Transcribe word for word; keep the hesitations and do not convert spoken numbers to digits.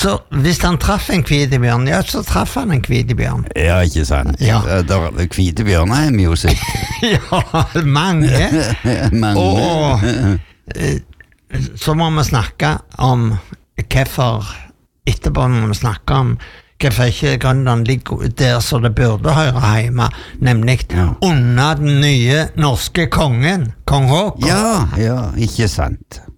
Så hvis han traff en kvitebjørn, ja, så traff han en kvitebjørn. Ja, ikke sant? Ja. Der, kvitebjørner er mye sikt. Ja, mange. Mange. Og eh, så må vi snakke om hvorfor, etterpå må vi snakke om hvorfor ikke Grønland ligger der så det burde høre hjemme, nemlig Ja. under den nye norske kongen, kong Håkon. Ja, ja, ikke sant.